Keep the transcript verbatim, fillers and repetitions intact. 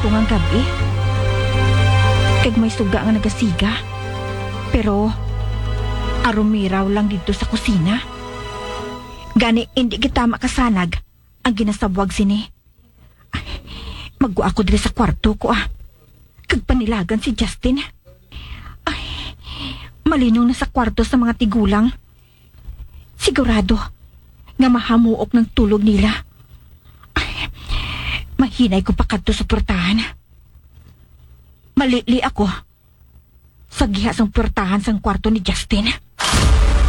nga gabi. Kag may suga nga nagasiga. Pero, arumiraw lang dito sa kusina. Gani, hindi kita makasanag ang ginasabwag sini. Ay, magwa ako dili sa kwarto ko ah. Kag panilagan si Justin. Ay, malinong na sa kwarto sa mga tigulang. Sigurado nga mahamuok ng tulog nila. Ay, mahinay ko pa kadto sa portahan. Malili ako sa gihas ng portahan sang kwarto ni Justin.